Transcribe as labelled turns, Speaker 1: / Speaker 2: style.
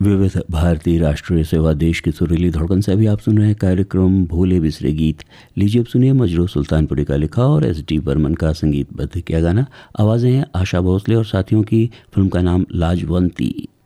Speaker 1: विविध भारतीय राष्ट्रीय सेवा देश की सुरीली धड़कन से अभी आप सुन रहे हैं कार्यक्रम भूले बिसरे गीत। लीजिए अब सुनिए मजरू सुल्तानपुरी का लिखा और एस.डी. बर्मन का संगीतबद्ध किया गाना। आवाज़ें हैं आशा भोसले और साथियों की। फिल्म का नाम लाजवंती।